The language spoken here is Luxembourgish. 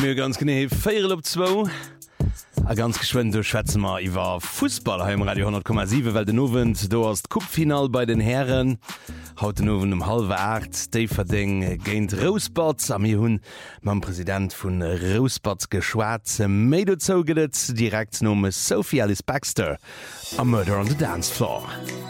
Mir ganz gene 4:02 a ganz geschwind du Schwätzemer iwwer Fußball heim Radio 10,7 Well den Nowen du hast Kupfinal bei den Herren haut den Nowen 7:30 déi verding géint Rosebud am mir hunn mam Präsident vun Rosebud geschwaze méi zo gedet direkt nomme Sophie Alice Baxter a Murder on the Dance Floor.